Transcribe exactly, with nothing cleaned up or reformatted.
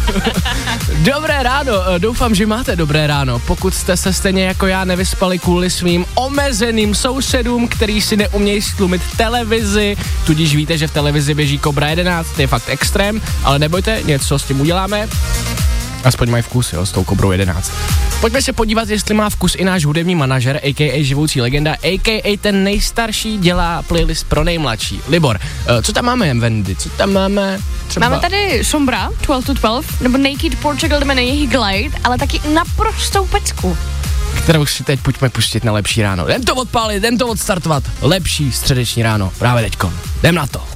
Dobré ráno, doufám, že máte dobré ráno. Pokud jste se stejně jako já nevyspali kvůli svým omezeným sousedům, který si neumějí stlumit televizi, tudíž víte, že v televizi běží Kobra jedenáct, to je fakt extrém, ale nebojte, něco s tím uděláme. Aspoň mají vkus, jo, s tou Kobrou jedenáct. Pojďme se podívat, jestli má vkus i náš hudební manažer, a k a živoucí legenda, a k a ten nejstarší dělá playlist pro nejmladší. Libor, co tam máme, Wendy? Co tam máme? Třeba... Máme tady Sombra, twelve to twelve, nebo Naked Portugal, jdeme na jejich Glide, ale taky naprostou pecku. Kterou si teď pojďme pustit na lepší ráno. Jdem to odpálit, jdem to odstartovat. Lepší středeční ráno, právě teďkon. Jdem na to.